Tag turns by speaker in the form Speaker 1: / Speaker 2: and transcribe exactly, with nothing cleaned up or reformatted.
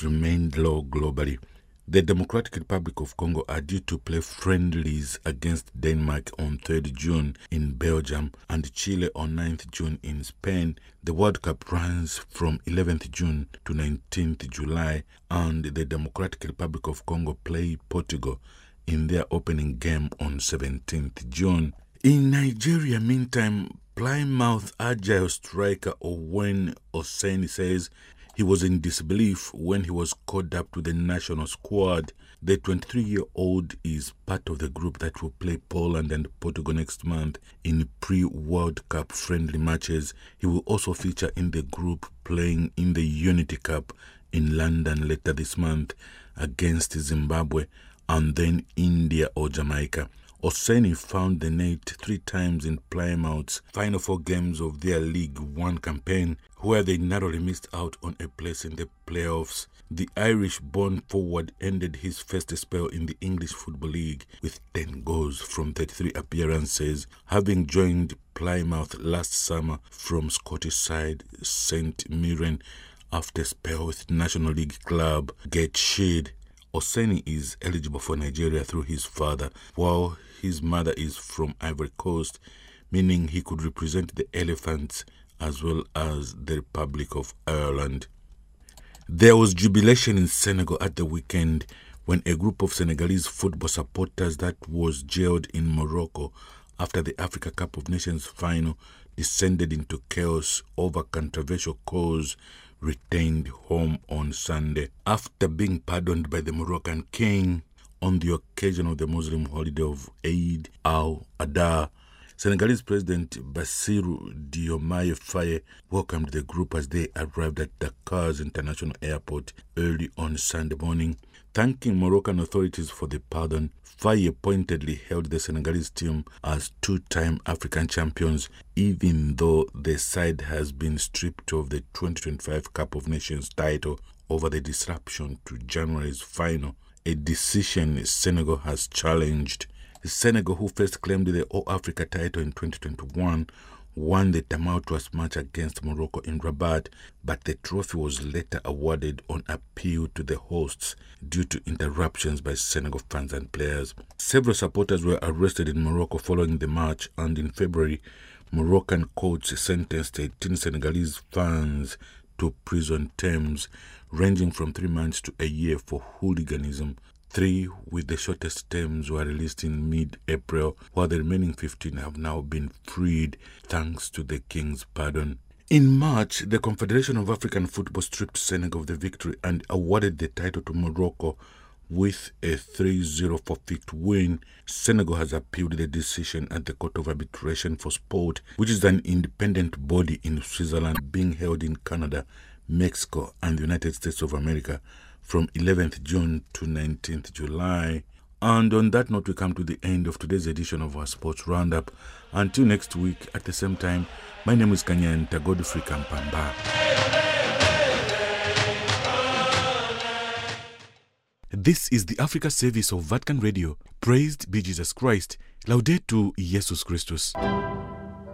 Speaker 1: but remained low globally. The Democratic Republic of Congo are due to play friendlies against Denmark on third of June in Belgium and Chile on ninth of June in Spain. The World Cup runs from eleventh of June to nineteenth of July, and the Democratic Republic of Congo play Portugal in their opening game on seventeenth of June. In Nigeria, meantime, Plymouth Agile striker Owen Oseni says he was in disbelief when he was called up to the national squad. The twenty-three-year-old is part of the group that will play Poland and Portugal next month in pre-World Cup friendly matches. He will also feature in the group playing in the Unity Cup in London later this month against Zimbabwe and then India or Jamaica. Oseni found the net three times in Plymouth's final four games of their League One campaign, where they narrowly missed out on a place in the playoffs. The Irish-born forward ended his first spell in the English Football League with ten goals from thirty-three appearances, having joined Plymouth last summer from Scottish side Saint Mirren after a spell with National League club Gateshead. Oseni is eligible for Nigeria through his father, while his mother is from Ivory Coast, meaning he could represent the Elephants as well as the Republic of Ireland. There was jubilation in Senegal at the weekend when a group of Senegalese football supporters that was jailed in Morocco after the Africa Cup of Nations final descended into chaos over controversial cause retained home on Sunday. After being pardoned by the Moroccan king on the occasion of the Muslim holiday of Eid al-Adha, Senegalese President Bassirou Diomaye Faye welcomed the group as they arrived at Dakar's International Airport early on Sunday morning. Thanking Moroccan authorities for the pardon, Faye pointedly hailed the Senegalese team as two-time African champions, even though the side has been stripped of the twenty twenty-five Cup of Nations title over the disruption to January's final, a decision Senegal has challenged. Senegal, who first claimed the All-Africa title in twenty twenty-one, won the tumultuous match against Morocco in Rabat, but the trophy was later awarded on appeal to the hosts due to interruptions by Senegal fans and players. Several supporters were arrested in Morocco following the match, and in February, Moroccan courts sentenced eighteen Senegalese fans to prison terms ranging from three months to a year for hooliganism. Three, with the shortest terms, were released in mid-April, while the remaining fifteen have now been freed thanks to the king's pardon. In March, the Confederation of African Football stripped Senegal of the victory and awarded the title to Morocco with a three zero forfeit win. Senegal has appealed the decision at the Court of Arbitration for Sport, which is an independent body in Switzerland being held in Canada, Mexico, and the United States of America from eleventh of June to nineteenth of July. And on that note, we come to the end of today's edition of our Sports Roundup. Until next week at the same time, my name is Kanyanta Godfrey Kampamba. This is the Africa service of Vatican Radio. Praised be Jesus Christ. Laudetur Jesus Christus.